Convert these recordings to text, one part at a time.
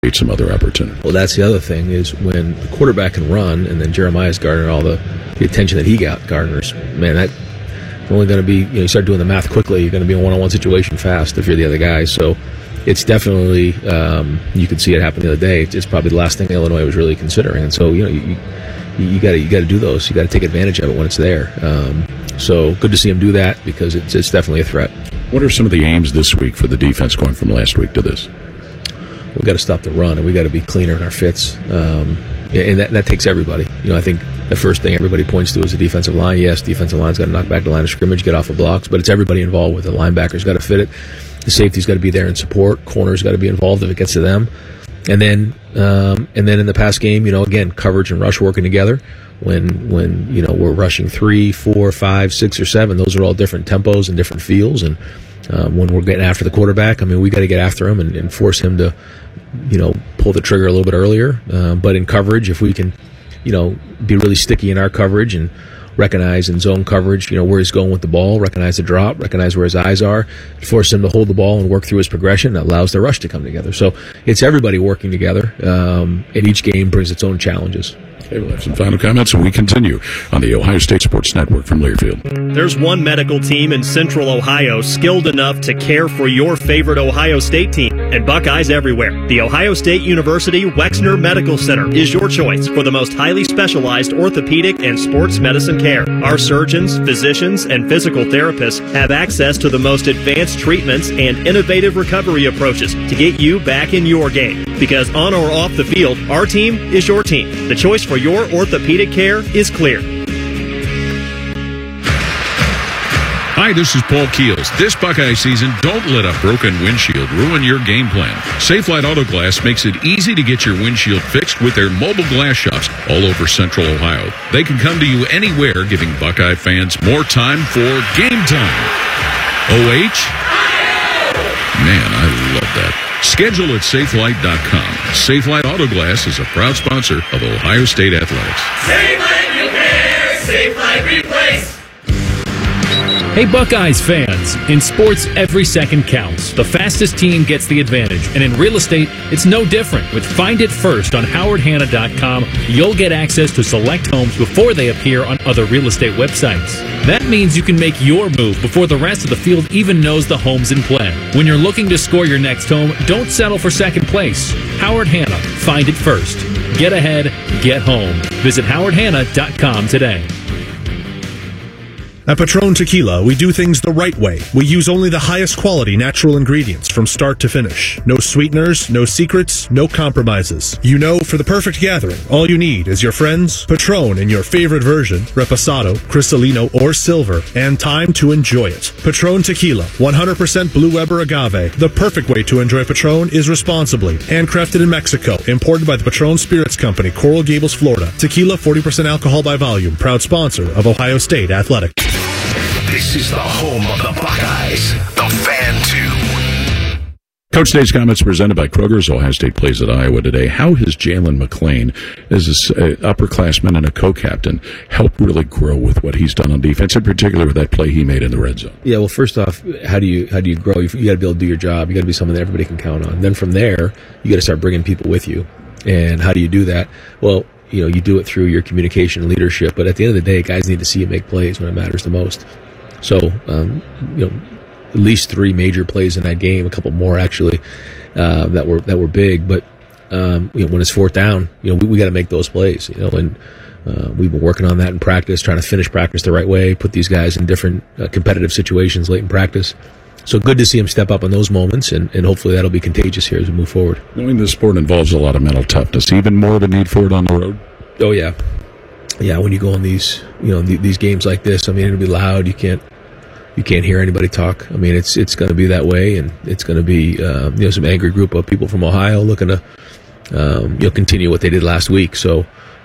create some other opportunity. Well, that's the other thing is when the quarterback can run, and then Jeremiah's garnered all the attention that he garners. Man, that's only going to be, you start doing the math quickly. You're going to be in a one-on-one situation fast if you're the other guy. So it's definitely, you could see it happen the other day. It's probably the last thing Illinois was really considering. And so, you got to do those. You got to take advantage of it when it's there. So good to see him do that because it's definitely a threat. What are some of the aims this week for the defense going from last week to this? We've got to stop the run, and we've got to be cleaner in our fits. And that takes everybody. I think the first thing everybody points to is the defensive line. Yes, defensive line's got to knock back the line of scrimmage, get off of blocks, but it's everybody involved with it. The linebacker's got to fit it. The safety's got to be there in support. Corner's got to be involved if it gets to them. And then in the past game, again, coverage and rush working together. When we're rushing 3, 4, 5, 6, or 7, those are all different tempos and different feels. And when we're getting after the quarterback, we got to get after him and force him to, pull the trigger a little bit earlier. But in coverage, if we can, be really sticky in our coverage and recognize in zone coverage, where he's going with the ball, recognize the drop, recognize where his eyes are, force him to hold the ball and work through his progression, that allows the rush to come together. So it's everybody working together, and each game brings its own challenges. Okay, we'll have some final comments, and we continue on the Ohio State Sports Network from Learfield. There's one medical team in Central Ohio skilled enough to care for your favorite Ohio State team, and Buckeyes everywhere. The Ohio State University Wexner Medical Center is your choice for the most highly specialized orthopedic and sports medicine care. Our surgeons, physicians, and physical therapists have access to the most advanced treatments and innovative recovery approaches to get you back in your game. Because on or off the field, our team is your team. The choice for your orthopedic care is clear. Hi, this is Paul Keels. This Buckeye season, don't let a broken windshield ruin your game plan. Safelite Auto Glass makes it easy to get your windshield fixed with their mobile glass shops all over Central Ohio. They can come to you anywhere, giving Buckeye fans more time for game time. OH? Man, I love that. Schedule at SafeLight.com. Safelite Auto Glass is a proud sponsor of Ohio State Athletics. SafeLight Repair, SafeLight Replace. Hey Buckeyes fans, in sports every second counts. The fastest team gets the advantage, and in real estate it's no different. With Find It First on HowardHanna.com, you'll get access to select homes before they appear on other real estate websites. That means you can make your move before the rest of the field even knows the home's in play. When you're looking to score your next home, don't settle for second place. Howard Hanna, Find It First. Get ahead, get home. Visit HowardHanna.com today. At Patron Tequila, we do things the right way. We use only the highest quality natural ingredients from start to finish. No sweeteners, no secrets, no compromises. For the perfect gathering, all you need is your friends, Patron in your favorite version, Reposado, Cristalino, or Silver, and time to enjoy it. Patron Tequila, 100% Blue Weber agave. The perfect way to enjoy Patron is responsibly. Handcrafted in Mexico, imported by the Patron Spirits Company, Coral Gables, Florida. Tequila, 40% alcohol by volume. Proud sponsor of Ohio State Athletics. This is the home of the Buckeyes, the Fan 2. Coach Dave's comments presented by Kroger's. Ohio State plays at Iowa today. How has Jalen McLean, as an upperclassman and a co-captain, helped really grow with what he's done on defense, in particular with that play he made in the red zone? Yeah, well, first off, how do you grow? You got to be able to do your job. You got to be someone that everybody can count on. Then from there, you got to start bringing people with you. And how do you do that? Well, you do it through your communication and leadership. But at the end of the day, guys need to see you make plays when it matters the most. So, at least 3 major plays in that game, a couple more actually, that were big. But when it's fourth down, we got to make those plays. And we've been working on that in practice, trying to finish practice the right way, put these guys in different competitive situations late in practice. So good to see him step up in those moments, and hopefully that'll be contagious here as we move forward. Knowing this sport involves a lot of mental toughness, even more of a need for it on the road. Oh yeah. Yeah, when you go on these, these games like this, it'll be loud. You can't hear anybody talk. It's going to be that way, and it's going to be, some angry group of people from Ohio looking to, continue what they did last week. So,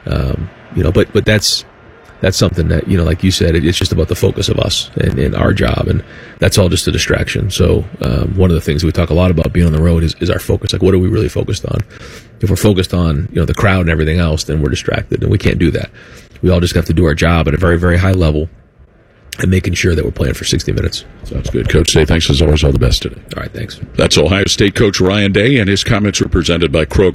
but that's something that, like you said, it's just about the focus of us and our job, and that's all just a distraction. So, one of the things we talk a lot about being on the road is our focus. Like, what are we really focused on? If we're focused on, the crowd and everything else, then we're distracted, and we can't do that. We all just have to do our job at a very, very high level and making sure that we're playing for 60 minutes. Sounds good. Coach Day, thanks as always. All the best today. All right, thanks. That's Ohio State coach Ryan Day, and his comments were presented by Kroger.